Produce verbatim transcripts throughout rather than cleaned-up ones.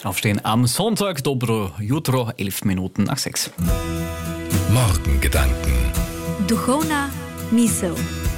Aufstehen am Sonntag, dobro jutro, elf Minuten nach sechs. Morgengedanken. Duchovna misel.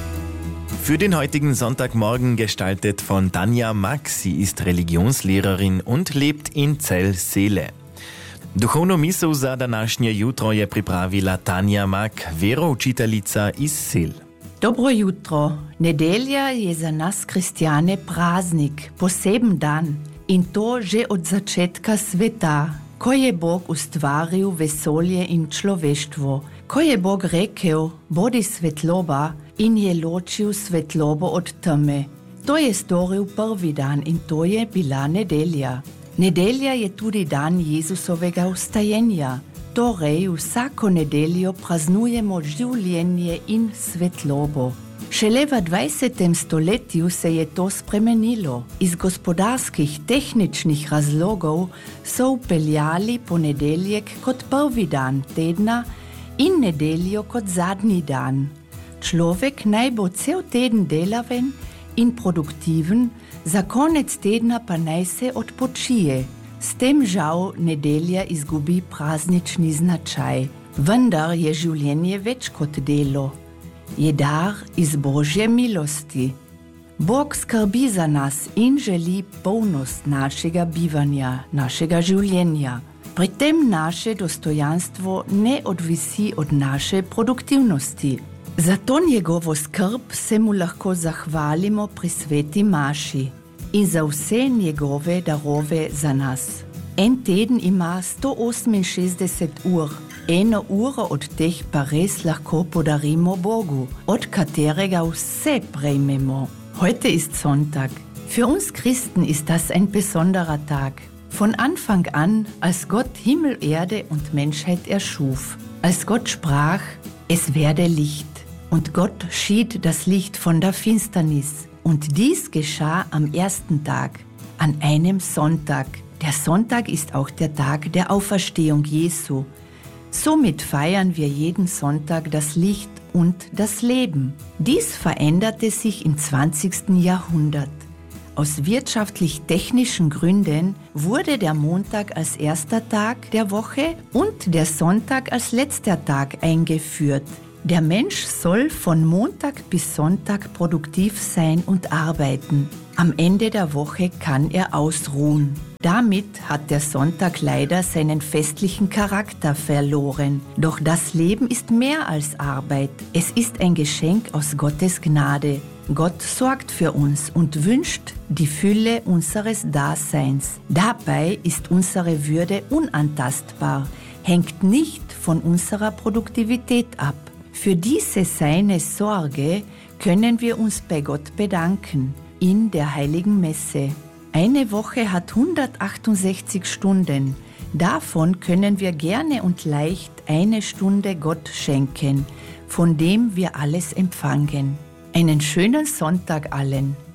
Für den heutigen Sonntagmorgen gestaltet von Tanja Mak. Sie ist Religionslehrerin und lebt in Zell-Sele. Duchovno misel za današnje jutro je pripravila Tanja Mak, veroučiteljica iz Sel. Dobro jutro. Nedelja je za nas kristjane praznik, poseben dan. In to že od začetka sveta, ko je Bog ustvaril vesolje in človeštvo. Ko je Bog rekel, bodi svetloba, in je ločil svetlobo od teme. To je storil prvi dan in to je bila nedelja. Nedelja je tudi dan Jezusovega vstajenja. Torej vsako nedeljo praznujemo življenje in svetlobo. Šele v dvajsetem stoletju se je to spremenilo. Iz gospodarskih, tehničnih razlogov so upeljali ponedeljek kot prvi dan tedna in nedeljo kot zadnji dan. Človek naj bo cel teden delaven in produktiven, za konec tedna pa naj se odpočije. S tem žal nedelja izgubi praznični značaj. Vendar je življenje več kot delo. Je dar iz Božje milosti. Bog skrbi za nas in želi polnost našega bivanja, našega življenja. Pri tem naše dostojanstvo ne odvisi od naše produktivnosti. Zato njegovo skrb se mu lahko zahvalimo pri sveti maši in za vse njegove darove za nas. En teden ima sto oseminšestdeset ur. Eno uro od teh pa res lahko podarimo Bogu, od katerega vse prejmemo. Heute ist Sonntag. Für uns Christen ist das ein besonderer Tag. Von Anfang an, als Gott Himmel, Erde und Menschheit erschuf. Als Gott sprach, es werde Licht. Und Gott schied das Licht von der Finsternis. Und dies geschah am ersten Tag, an einem Sonntag. Der Sonntag ist auch der Tag der Auferstehung Jesu. Somit feiern wir jeden Sonntag das Licht und das Leben. Dies veränderte sich im zwanzigsten Jahrhundert. Aus wirtschaftlich-technischen Gründen wurde der Montag als erster Tag der Woche und der Sonntag als letzter Tag eingeführt. Der Mensch soll von Montag bis Sonntag produktiv sein und arbeiten. Am Ende der Woche kann er ausruhen. Damit hat der Sonntag leider seinen festlichen Charakter verloren. Doch das Leben ist mehr als Arbeit. Es ist ein Geschenk aus Gottes Gnade. Gott sorgt für uns und wünscht die Fülle unseres Daseins. Dabei ist unsere Würde unantastbar, hängt nicht von unserer Produktivität ab. Für diese seine Sorge können wir uns bei Gott bedanken in der Heiligen Messe. Eine Woche hat hundertachtundsechzig Stunden. Davon können wir gerne und leicht eine Stunde Gott schenken, von dem wir alles empfangen. Einen schönen Sonntag allen.